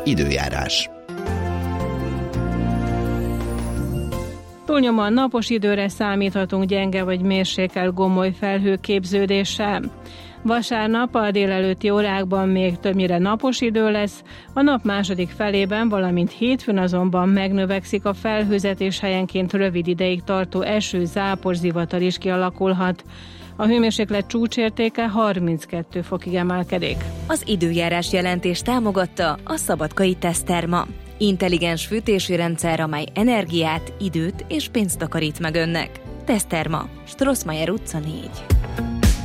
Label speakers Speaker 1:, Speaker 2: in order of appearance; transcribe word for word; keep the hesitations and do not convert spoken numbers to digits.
Speaker 1: Időjárás.
Speaker 2: Túlnyomóan napos időre számíthatunk gyenge vagy mérsékelt gomoly felhőképződéssel. Vasárnap a délelőtti órákban még többnyire napos idő lesz, a nap második felében, valamint hétfőn azonban megnövekszik a felhőzet, és helyenként rövid ideig tartó eső, zápor, zivatar is kialakulhat. A hőmérséklet csúcsértéke harminckettő fokig emelkedik.
Speaker 3: Az időjárás jelentés támogatta a Szabadkai Teszterma. Intelligens fűtési rendszer, amely energiát, időt és pénzt takarít meg önnek. Teszterma, Strossmayer utca négy.